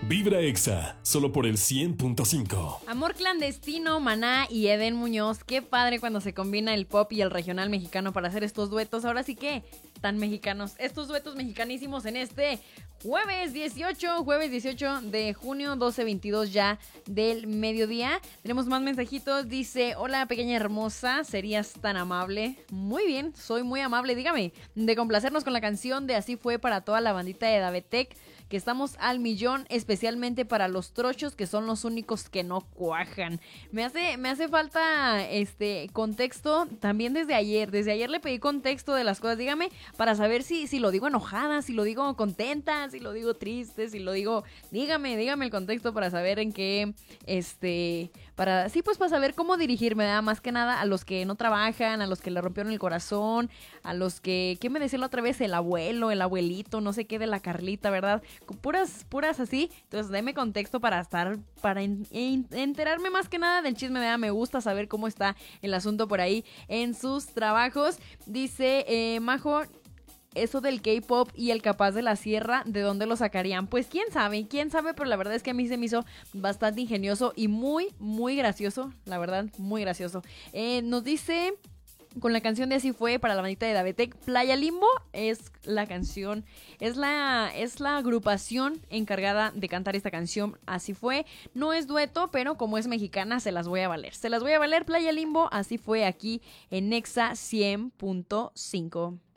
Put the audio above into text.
Vibra Exa, solo por el 100.5. Amor clandestino, Maná y Eden Muñoz. Qué padre cuando se combina el pop y el regional mexicano para hacer estos duetos. Ahora sí que tan mexicanos. Estos duetos mexicanísimos en este jueves 18 de junio, 12:22 ya del mediodía. Tenemos más mensajitos. Dice: hola pequeña hermosa, ¿serías tan amable? Muy bien, soy muy amable. Dígame, de complacernos con la canción de Así Fue para toda la bandita de Davetec, que estamos al millón, especialmente para los trochos, que son los únicos que no cuajan. Me hace falta contexto también desde ayer. Desde ayer le pedí contexto de las cosas. Dígame, para saber si lo digo enojada, si lo digo contenta, si lo digo triste, si lo digo... Dígame el contexto para saber en qué, para saber cómo dirigirme, ¿verdad? Más que nada a los que no trabajan, a los que le rompieron el corazón, a los que... ¿Qué me decía la otra vez? El abuelo, el abuelito, no sé qué de la Carlita, ¿verdad? Puras así. Entonces deme contexto para enterarme más que nada del chisme, ¿verdad? Me gusta saber cómo está el asunto por ahí en sus trabajos. Dice Majo: eso del K-pop y el Capaz de la Sierra, ¿de dónde lo sacarían? Pues quién sabe, pero la verdad es que a mí se me hizo bastante ingenioso y muy, muy gracioso, la verdad, muy gracioso. Nos dice... con la canción de Así Fue para la bandita de Davetec, Playa Limbo es la canción, es la agrupación encargada de cantar esta canción. Así Fue, no es dueto, pero como es mexicana se las voy a valer. Playa Limbo, Así Fue, aquí en Exa 100.5.